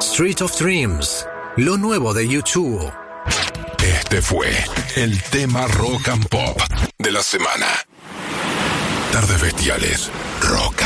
Street of Dreams, lo nuevo de U2. Este fue el tema rock and pop de la semana. Tardes Bestiales, rock